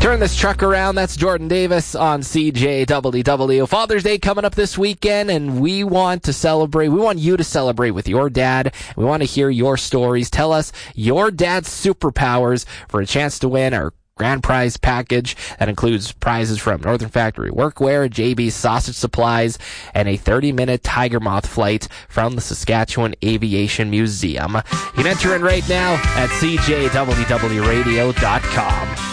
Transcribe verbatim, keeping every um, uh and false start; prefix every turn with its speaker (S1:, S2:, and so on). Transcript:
S1: Turn this truck around. That's Jordan Davis on C J W W. Father's Day coming up this weekend, and we want to celebrate. We want you to celebrate with your dad. We want to hear your stories. Tell us your dad's superpowers for a chance to win our grand prize package that includes prizes from Northern Factory Workwear, J B's Sausage Supplies, and a thirty-minute tiger moth flight from the Saskatchewan Aviation Museum. You can enter in right now at C J W W radio dot com.